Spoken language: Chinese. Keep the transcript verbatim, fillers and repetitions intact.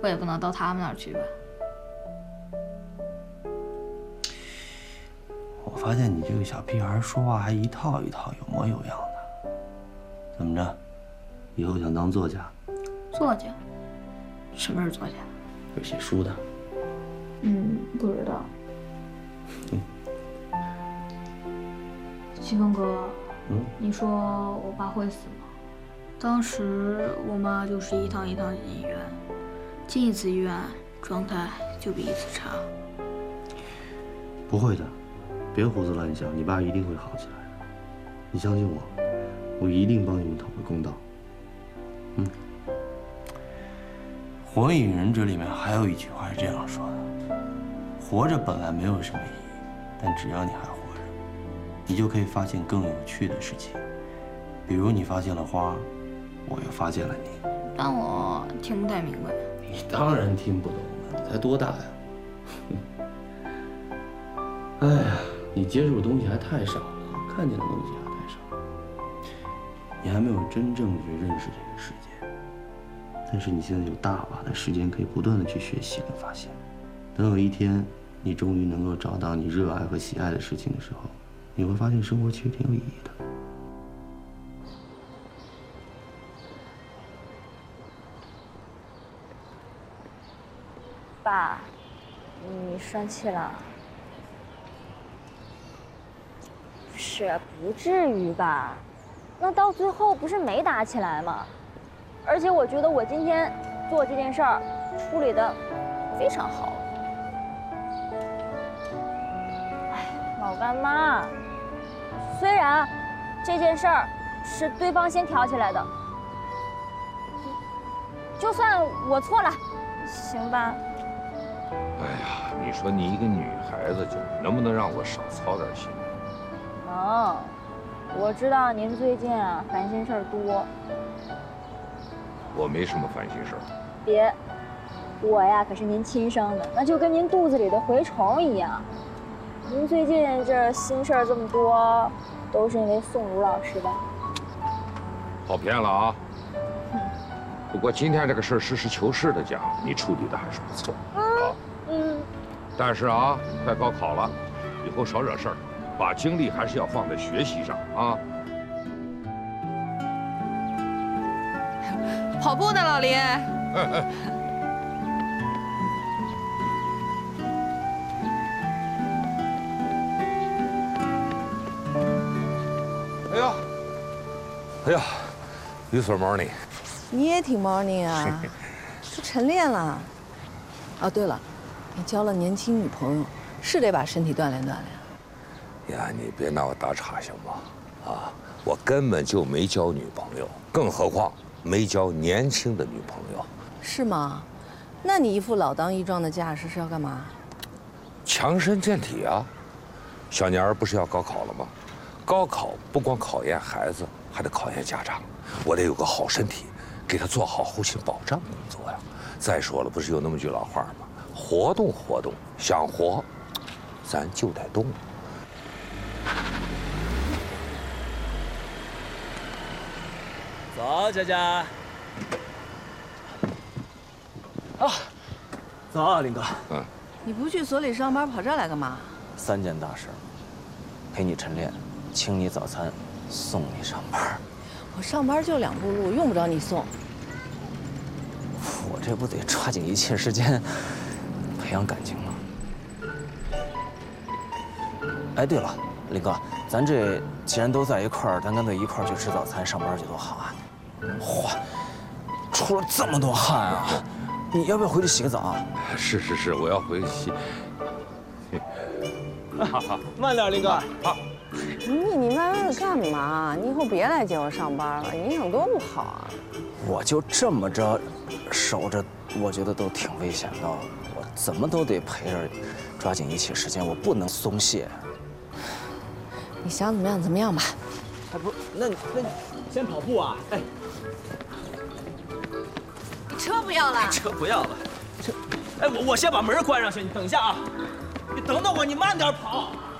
我也不能到他们那儿去吧。 我发现你这个小屁孩说话还一套一套，有模有样的。怎么着？以后想当作家？ 作家？什么是作家？ 就是写书的。 嗯，不知道。 嗯。 西风哥， 嗯， 你说我爸会死吗？当时我妈就是一趟一趟进医院，进一次医院状态就比一次差。 不会的，别胡思乱想，你爸一定会好起来的。你相信我，我一定帮你们讨回公道。嗯。《火影忍者》里面还有一句话是这样说的：活着本来没有什么意义，但只要你还活着，你就可以发现更有趣的事情。比如你发现了花，我又发现了你。 但我听不太明白。 你当然听不懂了，你才多大呀？哎呀，你接触的东西还太少了，看见的东西还太少，你还没有真正的去认识这个世界。但是你现在有大把的时间可以不断的去学习跟发现。等有一天，你终于能够找到你热爱和喜爱的事情的时候，你会发现生活其实挺有意义的。 爸，你生气了？不是，不至于吧？那到最后不是没打起来吗？而且我觉得我今天做这件事儿处理的非常好。哎，老干妈，虽然这件事儿是对方先挑起来的，就算我错了，行吧？ 哎呀，你说你一个女孩子家，能不能让我少操点心？ 能，我知道您最近啊烦心事儿多。 我没什么烦心事儿。 别，我呀可是您亲生的，那就跟您肚子里的蛔虫一样。您最近这心事儿这么多，都是因为宋茹老师吧？ 跑偏了啊！不过今天这个事儿，实事求是的讲，你处理的还是不错啊。 嗯。 但是啊，快高考了，以后少惹事儿，把精力还是要放在学习上啊。 跑步呢，老林。 哎呀，哎呀 ，You so morning。 你也挺 morning 啊，都晨练了。哦，对了，你交了年轻女朋友，是得把身体锻炼锻炼。 呀，你别拿我打岔行吗？啊，我根本就没交女朋友，更何况没交年轻的女朋友。 是吗？那你一副老当益壮的架势是要干嘛？ 强身健体啊！小年儿不是要高考了吗？高考不光考验孩子，还得考验家长。我得有个好身体，给他做好后勤保障工作呀。再说了，不是有那么句老话吗？活动活动，想活，咱就得动。 走，佳佳。啊，走，林哥。 嗯。 你不去所里上班，跑这儿来干嘛？ 三件大事：陪你晨练，请你早餐，送你上班。 我上班就两步路，用不着你送。 我这不得抓紧一切时间培养感情吗？哎，对了，林哥，咱这既然都在一块儿，咱干脆一块儿去吃早餐、上班去多好啊！嚯，出了这么多汗啊！你要不要回去洗个澡啊？ 是是是，我要回去洗。 好好，慢点，林哥。好。 你你慢慢的干嘛？你以后别来接我上班了，影响多不好啊！ 我就这么着守着，我觉得都挺危险的。我怎么都得陪着，抓紧一切时间，我不能松懈。 你想怎么样怎么样吧。 哎，不是，那你那你先跑步啊？哎， 你车不要了？ 车不要了。车，哎，我我先把门关上去，你等一下啊！你等等我，你慢点跑。